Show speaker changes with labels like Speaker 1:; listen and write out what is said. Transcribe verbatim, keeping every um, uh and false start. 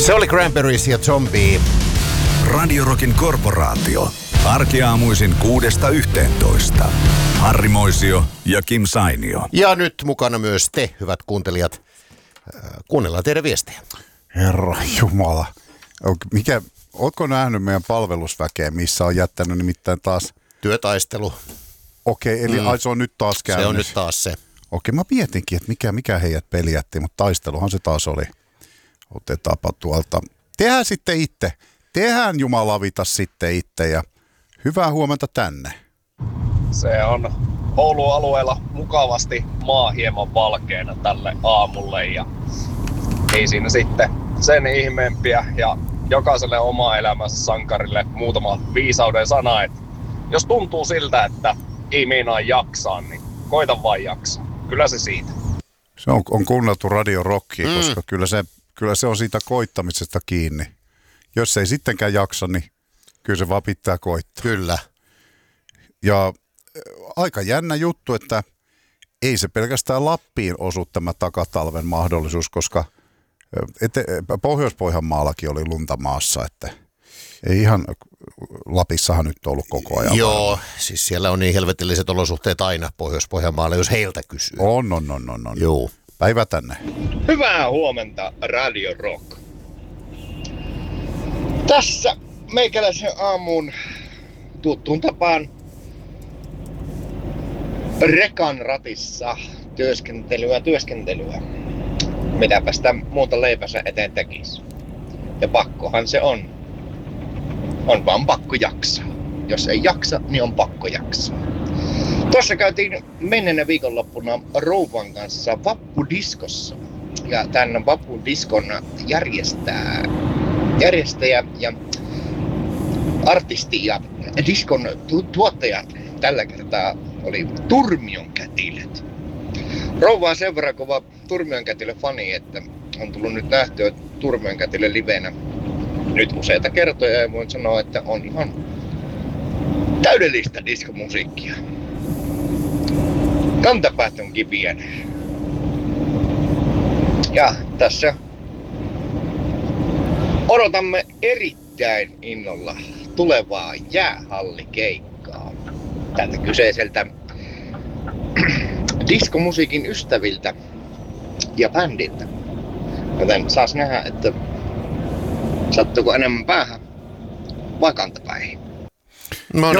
Speaker 1: Se oli Cranberries ja Zombie.
Speaker 2: Radio Rockin korporaatio. Arkiaamuisin kuudesta yhteentoista. Harri Moisio ja Kim Sainio.
Speaker 1: Ja nyt mukana myös te, hyvät kuuntelijat. Kuunnellaan teidän viestejä.
Speaker 3: Herra Jumala. Mikä, ootko nähnyt meidän palvelusväkeä, missä on jättänyt nimittäin taas...
Speaker 1: Työtaistelu.
Speaker 3: Okei, eli mm. ai, se on nyt taas käynnissä.
Speaker 1: Se on nyt taas se.
Speaker 3: Okei, mä mietinkin, että mikä, mikä heidät peliätti, mutta taisteluhan se taas oli. Otetaanpa tuolta. Tehdään sitten itse. Tehdään jumalavita sitten itse ja hyvää huomenta tänne.
Speaker 4: Se on Oulun alueella mukavasti maa hieman valkeana tälle aamulle ja ei siinä sitten sen ihmeempiä ja jokaiselle oma elämänsä sankarille muutama viisauden sana, että jos tuntuu siltä, että ei meinaa jaksaa, niin koita vaan jaksaa. Kyllä se siitä.
Speaker 3: Se on, on kuunneltu Radio Rockia, mm. koska kyllä se, kyllä se on siitä koittamisesta kiinni. Jos ei sittenkään jaksa, niin kyllä se vaan pitää koittaa.
Speaker 1: Kyllä.
Speaker 3: Ja aika jännä juttu, että ei se pelkästään Lappiin osu tämä takatalven mahdollisuus, koska ete, Pohjois-Pohjanmaallakin oli lunta maassa, että ei ihan Lapissahan nyt ollut koko ajan.
Speaker 1: Joo,
Speaker 3: varmaan.
Speaker 1: Siis siellä on niin helvetilliset olosuhteet aina Pohjois-Pohjanmaalla, jos heiltä kysyy.
Speaker 3: On, on, on, on. on.
Speaker 1: Joo.
Speaker 3: Päivä tänne.
Speaker 5: Hyvää huomenta, Radio Rock. Tässä meikäläisen aamuun tuttuun tapaan rekan ratissa työskentelyä, työskentelyä. Mitäpä sitä muuta leipänsä eteen tekisi. Ja pakkohan se on. On vaan pakko jaksaa. Jos ei jaksa, niin on pakko jaksaa. Tuossa käytiin menneenä viikonloppuna rouvan kanssa vappudiskossa. Ja tämän vappudiskon järjestää järjestäjä ja artisti ja diskon tu- tuottajat tällä kertaa oli Turmion Kätilöt. Rouva on sen verran kova Turmion Kätilö fani, että on tullut nyt nähtyä Turmion Kätilö livenä nyt useita kertoja ja voin sanoa, että on ihan täydellistä diskomusiikkia. Kantapäät on kipiänä. Ja tässä odotamme erittäin innolla tulevaa jäähallikeikkaa tältä kyseiseltä diskomusiikin ystäviltä ja bändiltä. Joten saas nähdä, että sattuuko enemmän päähän vai kantapäihin.
Speaker 1: No niin.